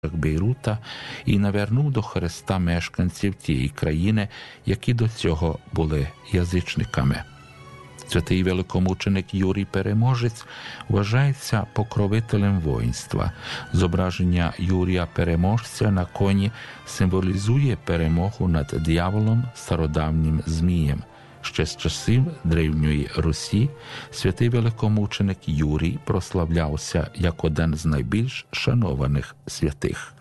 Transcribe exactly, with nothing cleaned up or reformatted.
Бейрута і навернув до Христа мешканців тієї країни, які до цього були язичниками. Святий великомученик Юрій Переможець вважається покровителем воїнства. Зображення Юрія Переможця на коні символізує перемогу над дияволом, стародавнім змієм. Ще з часів Древньої Русі святий великомученик Юрій прославлявся як один з найбільш шанованих святих.